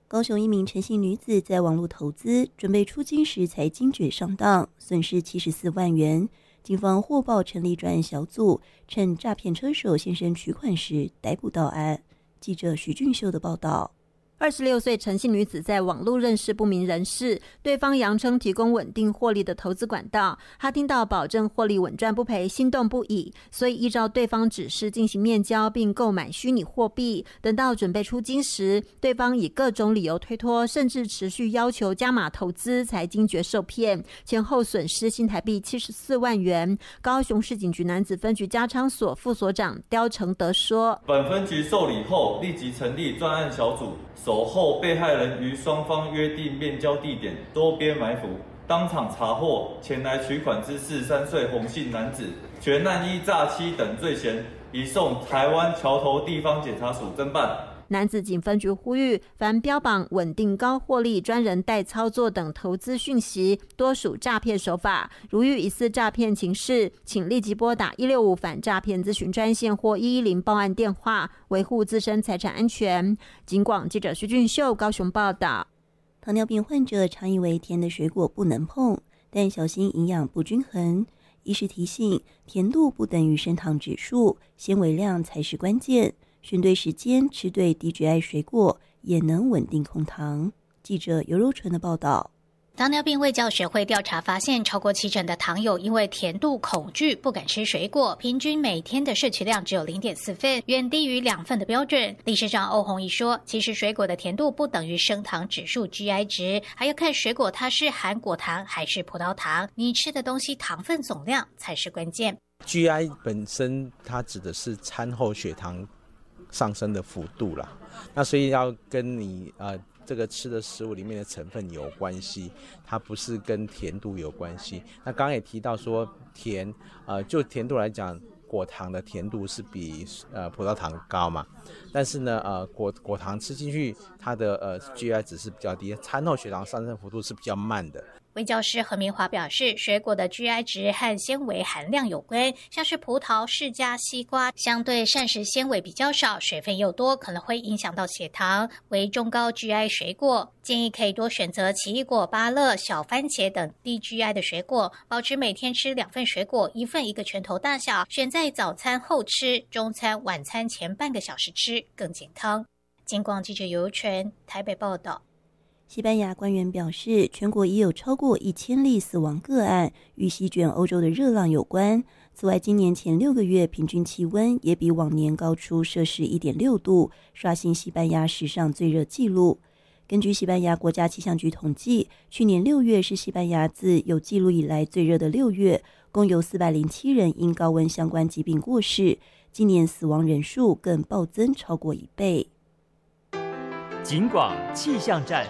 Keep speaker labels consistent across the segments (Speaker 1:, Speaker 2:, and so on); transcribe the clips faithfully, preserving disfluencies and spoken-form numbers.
Speaker 1: 高雄一名陈姓女子在网络投资，准备出金时才惊觉上当，损失七十四万元。警方获报成立专案小组，趁诈骗车手现身取款时逮捕到案。记者许俊秀的报道。
Speaker 2: 二十六岁陈姓女子在网络认识不明人士，对方扬称提供稳定获利的投资管道，她听到保证获利稳赚不赔，心动不已，所以依照对方指示进行面交，并购买虚拟货币。等到准备出金时，对方以各种理由推脱，甚至持续要求加码投资，才惊觉受骗，前后损失新台币七十四万元。高雄市警局男子分局加昌所副所长刁承德说：
Speaker 3: 本分局受理后，立即成立专案小组，守候被害人于双方约定面交地点多边埋伏，当场查获前来取款之四十三岁洪姓男子，全案依诈欺等罪嫌，移送台湾桥头地方检察署侦办。
Speaker 2: 男子警分局呼吁，凡标榜稳定高获利、专人代操作等投资讯息，多属诈骗手法。如遇疑似诈骗情事，请立即拨打一六五反诈骗咨询专线或一一零报案电话，维护自身财产安全。警广记者徐俊秀高雄报道。
Speaker 1: 糖尿病患者常以为甜的水果不能碰，但小心营养不均衡。医师提醒，甜度不等于升糖指数，纤维量才是关键。选对时间，吃对低 G I 水果，也能稳定控糖。记者尤柔纯的报道。
Speaker 4: 糖尿病卫教学会调查发现，超过七成的糖友因为甜度恐惧不敢吃水果，平均每天的摄取量只有 零点四 份，远低于两份的标准。理事长欧宏毅说，其实水果的甜度不等于升糖指数 G I 值，还要看水果它是含果糖还是葡萄糖，你吃的东西糖分总量才是关键。
Speaker 5: G I 本身它指的是餐后血糖上升的幅度啦，那所以要跟你呃这个吃的食物里面的成分有关系，它不是跟甜度有关系。那刚刚也提到说甜，呃，就甜度来讲，果糖的甜度是比呃葡萄糖高嘛，但是呢，呃果果糖吃进去，它的呃 G I 值是比较低，餐后血糖上升幅度是比较慢的。
Speaker 4: 卫教师何明华表示，水果的 G I 值和纤维含量有关，像是葡萄、释迦、西瓜，相对膳食纤维比较少，水分又多，可能会影响到血糖。为中高 G I 水果，建议可以多选择奇异果、芭乐、小番茄等低 G I 的水果，保持每天吃两份水果，一份一个拳头大小，选在早餐后吃，中餐、晚餐前半个小时吃，更健康。警广记者尤纯台北报道。
Speaker 1: 西班牙官员表示，全国已有超过一千例死亡个案，与席卷欧洲的热浪有关。此外，今年前六个月平均气温也比往年高出摄氏 一点六度，刷新西班牙史上最热纪录。根据西班牙国家气象局统计，去年六月是西班牙自有记录以来最热的六月，共有四百零七人因高温相关疾病过世，今年死亡人数更暴增超过一倍。
Speaker 6: 警广气象站。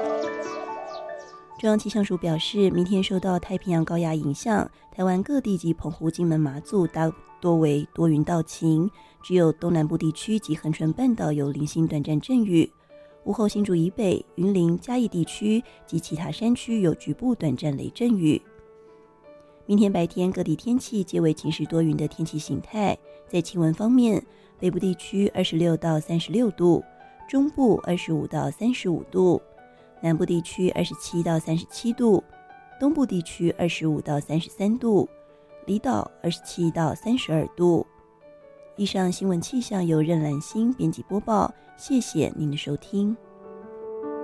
Speaker 1: 中央气象署表示，明天受到太平洋高压影响，台湾各地及澎湖、金门、马祖大多为多云到晴，只有东南部地区及恒春半岛有零星短暂阵雨。午后新竹以北、云林、嘉义地区及其他山区有局部短暂雷阵雨。明天白天各地天气皆为晴时多云的天气形态。在气温方面，北部地区二十六到三十六度，中部二十五到三十五度，南部地区二十七到三十七度，东部地区二十五到三十三度，离岛二十七到三十二度。以上新闻气象由任兰心编辑播报，谢谢您的收听。